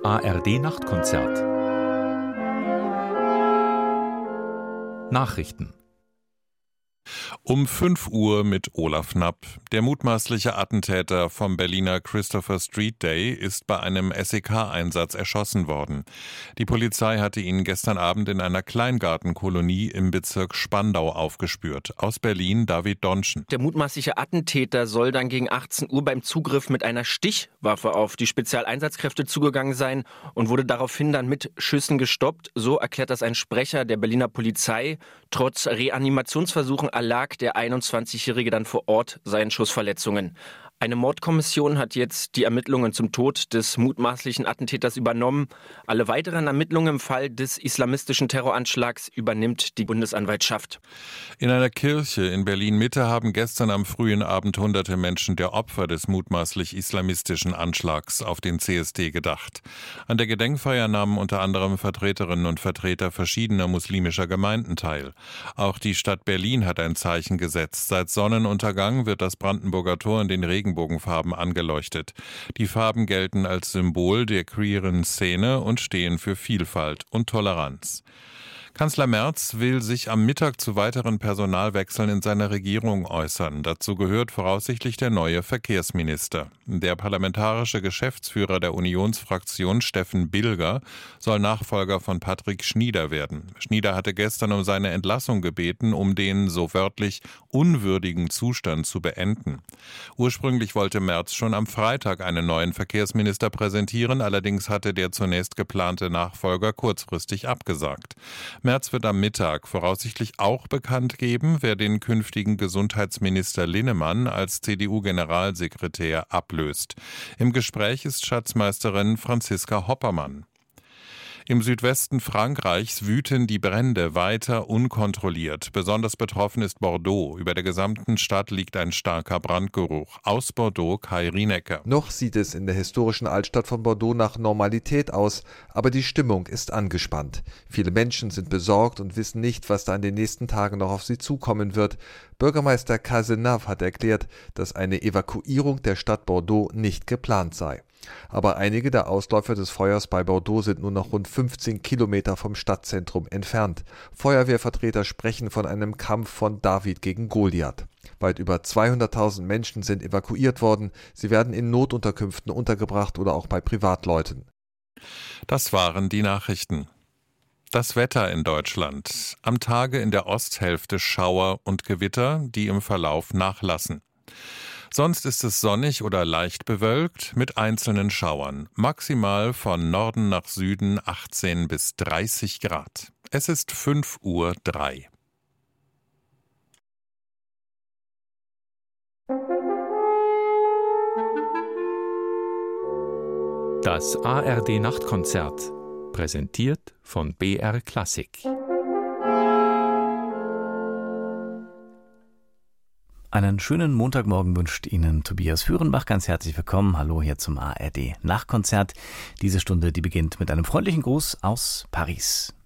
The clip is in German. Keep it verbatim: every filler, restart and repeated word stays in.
A R D-Nachtkonzert. Nachrichten. Um fünf Uhr mit Olaf Knapp. Der mutmaßliche Attentäter vom Berliner Christopher Street Day ist bei einem S E K-Einsatz erschossen worden. Die Polizei hatte ihn gestern Abend in einer Kleingartenkolonie im Bezirk Spandau aufgespürt. Aus Berlin David Donschen. Der mutmaßliche Attentäter soll dann gegen achtzehn Uhr beim Zugriff mit einer Stichwaffe auf die Spezialeinsatzkräfte zugegangen sein und wurde daraufhin dann mit Schüssen gestoppt. So erklärt das ein Sprecher der Berliner Polizei. Trotz Reanimationsversuchen erlag der einundzwanzigjährige dann vor Ort seinen Schussverletzungen. Eine Mordkommission hat jetzt die Ermittlungen zum Tod des mutmaßlichen Attentäters übernommen. Alle weiteren Ermittlungen im Fall des islamistischen Terroranschlags übernimmt die Bundesanwaltschaft. In einer Kirche in Berlin-Mitte haben gestern am frühen Abend hunderte Menschen der Opfer des mutmaßlich islamistischen Anschlags auf den C S D gedacht. An der Gedenkfeier nahmen unter anderem Vertreterinnen und Vertreter verschiedener muslimischer Gemeinden teil. Auch die Stadt Berlin hat ein Zeichen gesetzt. Seit Sonnenuntergang wird das Brandenburger Tor in den Regenbogenfarben angeleuchtet. Die Farben gelten als Symbol der queeren Szene und stehen für Vielfalt und Toleranz. Kanzler Merz will sich am Mittag zu weiteren Personalwechseln in seiner Regierung äußern. Dazu gehört voraussichtlich der neue Verkehrsminister. Der parlamentarische Geschäftsführer der Unionsfraktion Steffen Bilger soll Nachfolger von Patrick Schnieder werden. Schnieder hatte gestern um seine Entlassung gebeten, um den, so wörtlich, unwürdigen Zustand zu beenden. Ursprünglich wollte Merz schon am Freitag einen neuen Verkehrsminister präsentieren, allerdings hatte der zunächst geplante Nachfolger kurzfristig abgesagt. Merz wird am Mittag voraussichtlich auch bekannt geben, wer den künftigen Gesundheitsminister Linnemann als C D U-Generalsekretär ablöst. Im Gespräch ist Schatzmeisterin Franziska Hoppermann. Im Südwesten Frankreichs wüten die Brände weiter unkontrolliert. Besonders betroffen ist Bordeaux. Über der gesamten Stadt liegt ein starker Brandgeruch. Aus Bordeaux Kai Rienecker. Noch sieht es in der historischen Altstadt von Bordeaux nach Normalität aus, aber die Stimmung ist angespannt. Viele Menschen sind besorgt und wissen nicht, was da in den nächsten Tagen noch auf sie zukommen wird. Bürgermeister Cazenave hat erklärt, dass eine Evakuierung der Stadt Bordeaux nicht geplant sei. Aber einige der Ausläufer des Feuers bei Bordeaux sind nur noch rund fünfzehn Kilometer vom Stadtzentrum entfernt. Feuerwehrvertreter sprechen von einem Kampf von David gegen Goliath. Weit über zweihunderttausend Menschen sind evakuiert worden. Sie werden in Notunterkünften untergebracht oder auch bei Privatleuten. Das waren die Nachrichten. Das Wetter in Deutschland. Am Tage in der Osthälfte Schauer und Gewitter, die im Verlauf nachlassen. Sonst ist es sonnig oder leicht bewölkt mit einzelnen Schauern. Maximal von Norden nach Süden achtzehn bis dreißig Grad. Es ist fünf Uhr drei. Das A R D-Nachtkonzert. Präsentiert von B R Klassik. Einen schönen Montagmorgen wünscht Ihnen Tobias Führenbach. Ganz herzlich willkommen. Hallo hier zum A R D-Nachtkonzert. Diese Stunde, die beginnt mit einem freundlichen Gruß aus Paris.